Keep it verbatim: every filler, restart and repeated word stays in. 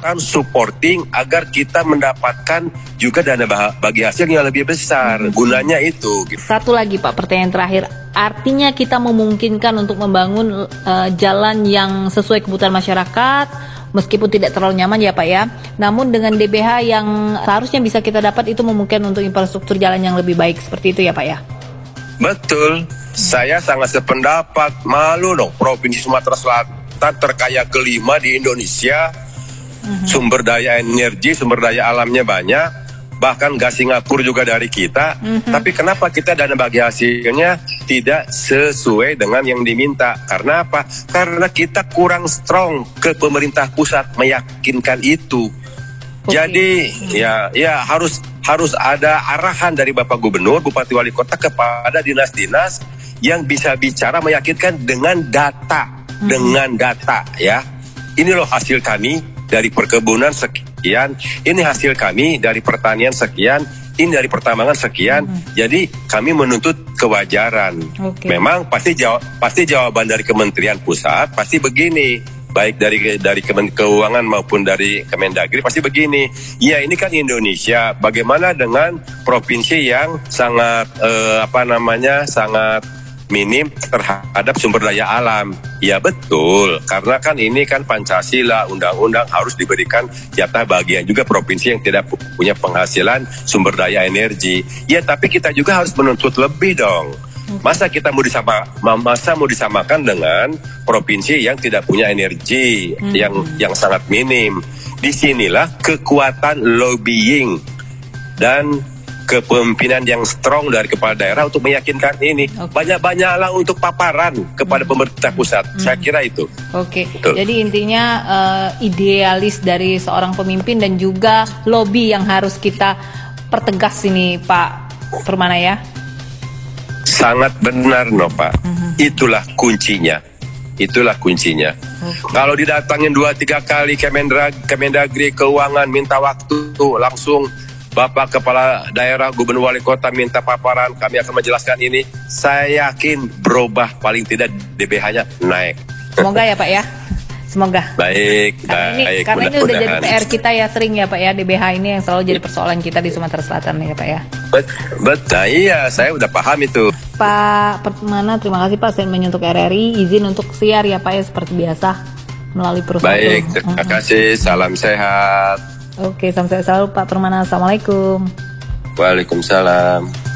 melakukan supporting agar kita mendapatkan juga dana bagi hasil yang lebih besar. Hmm. Gunanya itu. Satu lagi Pak, pertanyaan terakhir. Artinya kita memungkinkan untuk membangun uh, jalan yang sesuai kebutuhan masyarakat, meskipun tidak terlalu nyaman ya Pak ya. Namun dengan D B H yang seharusnya bisa kita dapat itu memungkinkan untuk infrastruktur jalan yang lebih baik. Seperti itu ya Pak ya? Betul. Saya sangat sependapat. Malu dong Provinsi Sumatera Selatan terkaya kelima di Indonesia. Uh-huh. Sumber daya energi, sumber daya alamnya banyak. Bahkan gas Singapura juga dari kita, mm-hmm. tapi kenapa kita dana bagi hasilnya tidak sesuai dengan yang diminta? Karena apa? Karena kita kurang strong ke pemerintah pusat meyakinkan itu. Okay. Jadi mm-hmm. ya ya harus harus ada arahan dari Bapak Gubernur, Bupati Wali Kota kepada dinas-dinas yang bisa bicara meyakinkan dengan data, mm-hmm. dengan data ya. Ini loh hasil kami dari perkebunan sekian. Ini hasil kami dari pertanian sekian, ini dari pertambangan sekian. Hmm. Jadi kami menuntut kewajaran. Okay. Memang pasti jawab, pasti jawaban dari Kementerian Pusat pasti begini, baik dari dari Kementerian Keuangan maupun dari Kemendagri pasti begini. Ya ini kan Indonesia. Bagaimana dengan provinsi yang sangat eh, apa namanya sangat minim terhadap sumber daya alam? Ya betul, karena kan ini kan Pancasila, undang-undang harus diberikan jatah bagian juga provinsi yang tidak punya penghasilan sumber daya energi. Ya tapi kita juga harus menuntut lebih dong. Masa kita mau disama, masa mau disamakan dengan provinsi yang tidak punya energi hmm. yang yang sangat minim. Disinilah kekuatan lobbying dan kepemimpinan yang strong dari kepala daerah untuk meyakinkan ini. Okay. Banyak-banyaklah untuk paparan kepada hmm. pemerintah pusat. Hmm. Saya kira itu. Oke. Okay. Jadi intinya uh, idealis dari seorang pemimpin dan juga lobby yang harus kita pertegas ini, Pak Permana ya. Sangat benar, Nova. Hmm. Itulah kuncinya. Itulah kuncinya. Okay. Kalau didatangin dua tiga kali Kemendagri, Kemendagri Keuangan minta waktu tuh langsung Bapak Kepala Daerah, Gubernur Wali Kota minta paparan, kami akan menjelaskan ini. Saya yakin berubah, paling tidak D B H-nya naik. Semoga ya Pak ya. Semoga. Baik, karena baik. Ini, karena ini udah jadi P R kita ya sering ya Pak ya, D B H ini yang selalu jadi persoalan kita di Sumatera Selatan ya Pak ya. Betul, iya saya udah paham itu. Pak Permana, terima kasih Pak statement untuk R R I. Izin untuk siar ya Pak ya seperti biasa melalui perusahaan. Baik, terima kasih. Salam sehat. Oke, sampai selalu Pak Permana. Assalamualaikum. Waalaikumsalam.